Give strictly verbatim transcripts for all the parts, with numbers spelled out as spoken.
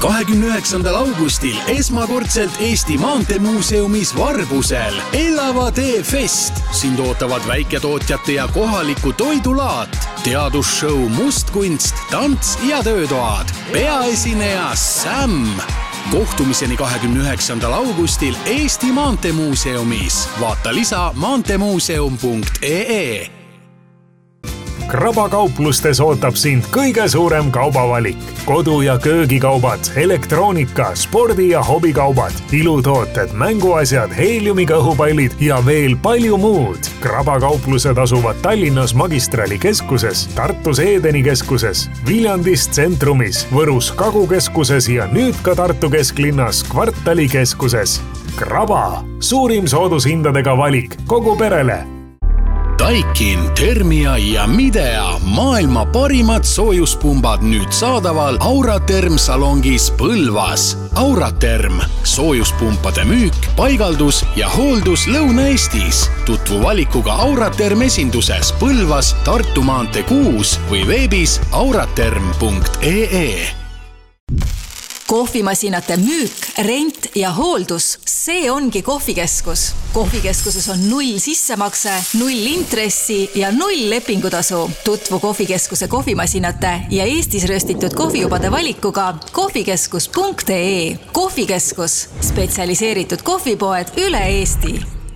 kahekümne üheksandal augustil esmakordselt Eesti Maanteemuuseumis Varbusel Elava tee fest. Sind ootavad väiketootjate ja kohaliku toidulaat, teadusshow Mustkunst, tants ja töötoad. Peaesineja Sam. Kohtumiseni kahekümne üheksandal augustil Eesti Maanteemuuseumis. Vaata lisa maanteemuuseum punkt ee. Kraba kauplustes ootab sind kõige suurem kaubavalik. Kodu- ja köögikaubad, elektroonika, spordi- ja hobikaubad, ilutooted, mänguasjad, heeliumiga õhupallid ja veel palju muud. Kraba kauplused asuvad Tallinnas Magistrali keskuses, Tartus Edeni keskuses, Viljandis Tsentrumis, Võrus Kagukeskuses ja nüüd ka Tartu kesklinnas Kvartali keskuses. Kraba, suurim soodushindadega valik kogu perele. Daikin, Thermia ja Midea maailma parimad soojuspumbad nüüd saadaval Auraterm salongis Põlvas. Auraterm, soojuspumpade müük, paigaldus ja hooldus Lõuna-Eestis. Tutvu valikuga Auraterm esinduses Põlvas, Tartu maantee kuus või veebis auraterm punkt ee. Kohvimasinate müük, rent ja hooldus, see ongi kohvikeskus. Kohvikeskuses on null sissemakse, null intressi ja null lepingutasu. Tutvu kohvikeskuse kohvimasinate ja Eestis röstitud kohvijubade valikuga kohvikeskus punkt ee. Kohvikeskus, spetsialiseeritud kohvipoed üle Eesti.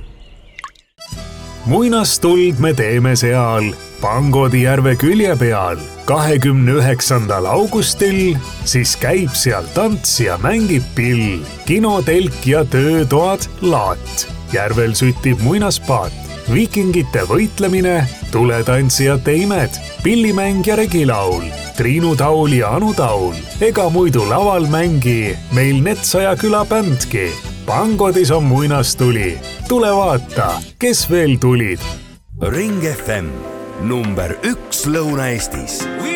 Muinastuld me teeme seal Pangodi järve külje peal. kahekümne üheksandal augustil siis käib seal tants ja mängib pill. Kinotelk ja töötoad laat. Järvel süttib muinaspaat. Vikingite võitlemine, tuletantsijate imed, pillimäng ja regilaul, Triinu Taul ja Anu Taul. Ega muidu laval mängi meil Netsaja küla bändki. Pangodis on muinastuli. Tule vaata, kes veel tulid. Ring F M, number üks Lõuna-Eestis.